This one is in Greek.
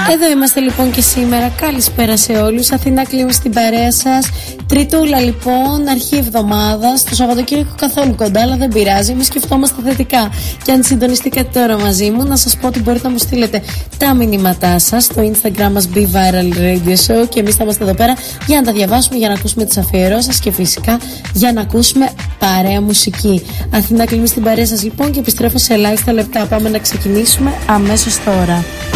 Εδώ είμαστε λοιπόν και σήμερα. Καλησπέρα σε όλους. Αθηνά κλείνουμε στην παρέα σας. Τριτούλα λοιπόν, αρχή εβδομάδας. Το Σαββατοκύριακο καθόλου κοντά, αλλά δεν πειράζει. Εμείς σκεφτόμαστε θετικά. Και αν συντονιστήκατε τώρα μαζί μου, να σας πω ότι μπορείτε να μου στείλετε τα μηνύματά σας στο Instagram μας Be Viral Radio Show. Και εμείς θα είμαστε εδώ πέρα για να τα διαβάσουμε, για να ακούσουμε τις αφιερώσεις και φυσικά για να ακούσουμε παρέα μουσική. Αθηνά κλείνουμε στην παρέα σας λοιπόν και επιστρέφω σε ελάχιστα λεπτά. Πάμε να ξεκινήσουμε αμέσως τώρα.